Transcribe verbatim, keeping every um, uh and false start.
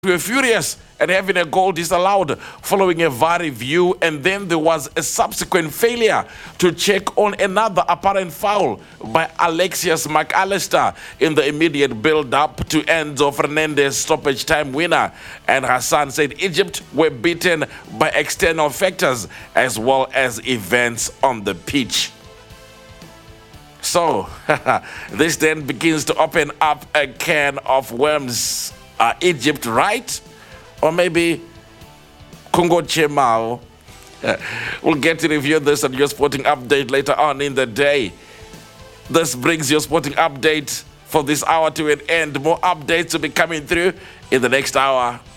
We were furious at having a goal disallowed following a V A R review, and then there was a subsequent failure to check on another apparent foul by Alexius McAllister in the immediate build-up to Enzo Fernandez stoppage time winner. And Hassan said Egypt were beaten by external factors as well as events on the pitch. So, this then begins to open up a can of worms. Uh, Egypt right? Or maybe Congo Chemao? Uh, we'll get to review this on your sporting update later on in the day. This brings your sporting update for this hour to an end. More updates will be coming through in the next hour.